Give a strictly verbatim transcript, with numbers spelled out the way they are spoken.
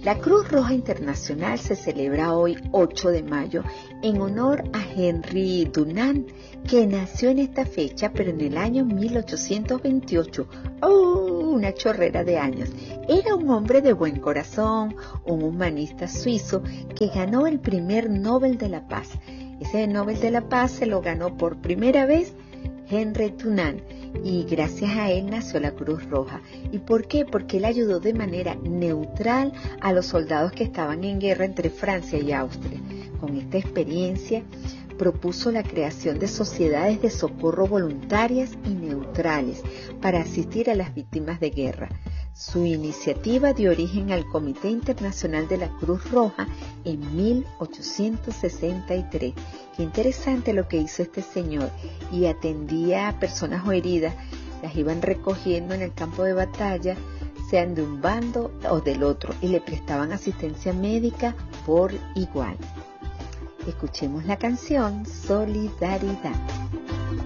La Cruz Roja Internacional se celebra hoy ocho de mayo en honor a Henry Dunant, que nació en esta fecha pero en el año mil ochocientos veintiocho. ¡Oh! Una chorrera de años. Era un hombre de buen corazón, un humanista suizo que ganó el primer Nobel de la Paz. Ese Nobel de la Paz se lo ganó por primera vez Henry Dunant, y gracias a él nació la Cruz Roja. ¿Y por qué? Porque él ayudó de manera neutral a los soldados que estaban en guerra entre Francia y Austria. Con esta experiencia propuso la creación de sociedades de socorro voluntarias y neutrales para asistir a las víctimas de guerra. Su iniciativa dio origen al Comité Internacional de la Cruz Roja en mil ochocientos sesenta y tres. Qué interesante lo que hizo este señor, y atendía a personas heridas, las iban recogiendo en el campo de batalla, sean de un bando o del otro, y le prestaban asistencia médica por igual. Escuchemos la canción Solidaridad.